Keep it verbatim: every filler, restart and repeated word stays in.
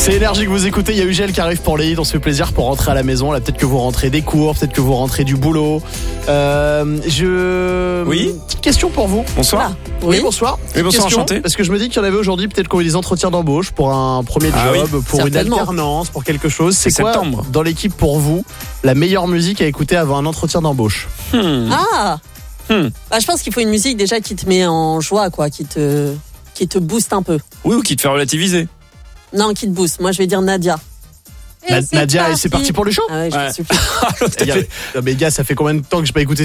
C'est Énergie que vous écoutez, il y a Ugel qui arrive pour les hits, on se fait plaisir pour rentrer à la maison. Là, peut-être que vous rentrez des cours, peut-être que vous rentrez du boulot. Euh, je... Oui. Petite question pour vous. Bonsoir. Ah, Oui, oui. bonsoir. Oui, bonsoir, Question, enchanté. parce que je me dis qu'il y en avait aujourd'hui, peut-être qu'on a eu des entretiens d'embauche pour un premier Ah job, oui, pour une certainement. alternance, pour quelque chose. C'est C'est quoi, septembre. dans l'équipe pour vous, la meilleure musique à écouter avant un entretien d'embauche? Hmm. Ah Hmm. bah, je pense qu'il faut une musique déjà qui te met en joie, quoi, qui te, qui te booste un peu. Oui, ou qui te fait relativiser. Non, qui te booste. Moi, je vais dire Nadia. Na- Et c'est Nadia, et c'est parti pour le show. Ah ouais, je Ouais. te supplie. Ah, l'autre, Les gars, t'as fait- non, mais gars, ça fait combien de temps que j'ai pas écouté